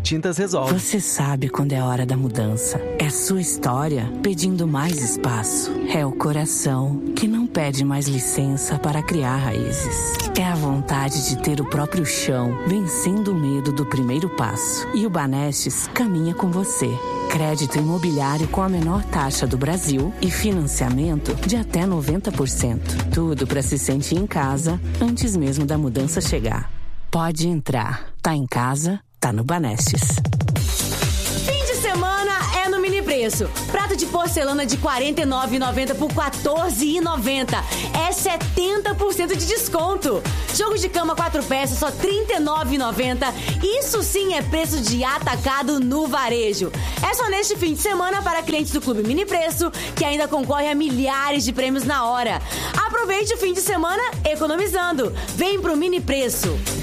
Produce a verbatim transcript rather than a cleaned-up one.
Tintas resolve. Você sabe quando é hora da mudança. É sua história pedindo mais espaço. É o coração que não pede mais licença para criar raízes. É a vontade de ter o próprio chão, vencendo o medo do primeiro passo. E o Banestes caminha com você. Crédito imobiliário com a menor taxa do Brasil e financiamento de até noventa por cento. Tudo para se sentir em casa antes mesmo da mudança chegar. Pode entrar. Tá em casa? Tá no Banestes. Fim de semana é no Mini Preço. Prato de porcelana de quarenta e nove reais e noventa centavos por quatorze reais e noventa centavos. É setenta por cento de desconto. Jogo de cama quatro peças, só trinta e nove reais e noventa centavos. Isso sim é preço de atacado no varejo. É só neste fim de semana para clientes do Clube Mini Preço, que ainda concorre a milhares de prêmios na hora. Aproveite o fim de semana economizando. Vem pro Mini Preço.